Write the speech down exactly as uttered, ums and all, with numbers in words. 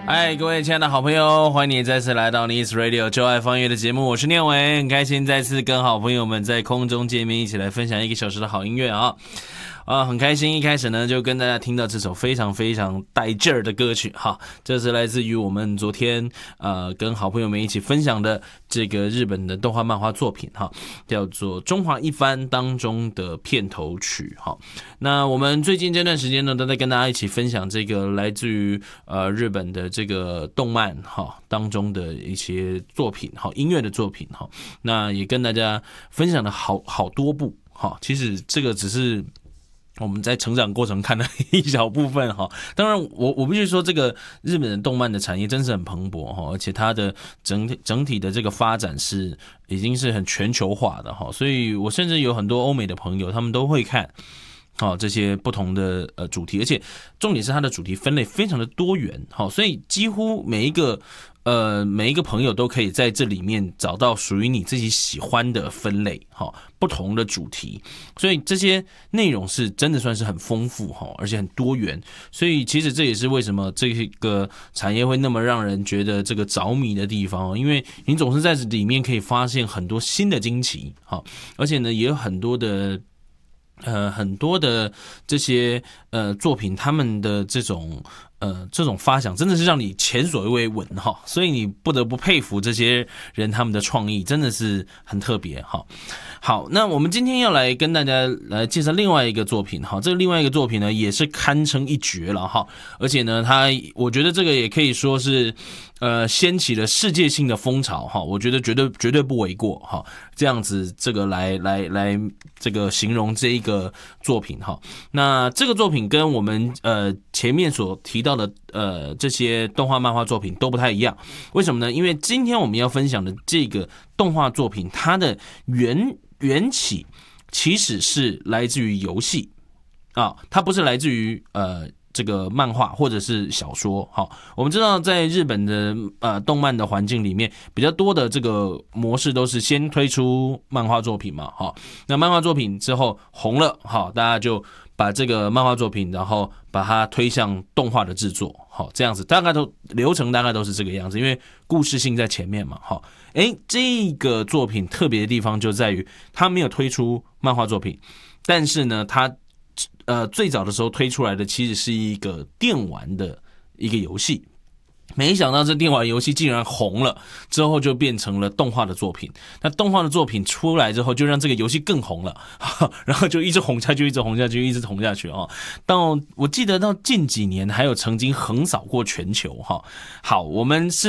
嗨，各位亲爱的好朋友，欢迎你再次来到 Nice Radio 就爱放乐的节目，我是念伟，很开心再次跟好朋友们在空中见面，一起来分享一个小时的好音乐啊！啊，很开心，一开始呢就跟大家听到这首非常非常带劲儿的歌曲哈，这是来自于我们昨天呃跟好朋友们一起分享的这个日本的动画漫画作品哈，叫做《中华一番》当中的片头曲哈。那我们最近这段时间呢，都在跟大家一起分享这个来自于呃日本的这个动漫哈当中的一些作品哈，音乐的作品哈。那也跟大家分享了好好多部哈，其实这个只是我们在成长过程看的一小部分哈，当然我我必须说，这个日本的动漫的产业真是很蓬勃哈，而且它的整体整体的这个发展是已经是很全球化的哈，所以我甚至有很多欧美的朋友，他们都会看好这些不同的呃主题，而且重点是它的主题分类非常的多元，好，所以几乎每一个呃每一个朋友都可以在这里面找到属于你自己喜欢的分类，好，不同的主题，所以这些内容是真的算是很丰富哈，而且很多元，所以其实这也是为什么这个产业会那么让人觉得这个着迷的地方，因为你总是在里面可以发现很多新的惊奇，好，而且呢也有很多的。呃，很多的这些呃作品，他们的这种呃这种发想，真的是让你前所未闻哈，所以你不得不佩服这些人他们的创意，真的是很特别哈。好，那我们今天要来跟大家来介绍另外一个作品哈，这个另外一个作品呢，也是堪称一绝了哈，而且呢，它我觉得这个也可以说是呃掀起了世界性的风潮哈，我觉得绝对绝对不为过哈，这样子这个来来来这个形容这一个作品哈。那这个作品跟我们呃前面所提到的呃这些动画漫画作品都不太一样，为什么呢？因为今天我们要分享的这个动画作品，它的原缘起其实是来自于游戏啊，它不是来自于呃这个漫画或者是小说。好，我们知道在日本的呃动漫的环境里面，比较多的这个模式都是先推出漫画作品嘛，好，那漫画作品之后红了，好，大家就把这个漫画作品，然后把它推向动画的制作，好，这样子大概都流程大概都是这个样子，因为故事性在前面嘛，好，诶，这个作品特别的地方就在于它没有推出漫画作品，但是呢，它呃最早的时候推出来的其实是一个电玩的一个游戏。没想到这电玩游戏竟然红了，之后就变成了动画的作品。那动画的作品出来之后，就让这个游戏更红了，然后就一直红下去，一直红下去，一直红下去啊！到我记得到近几年还有曾经横扫过全球哈。好，我们是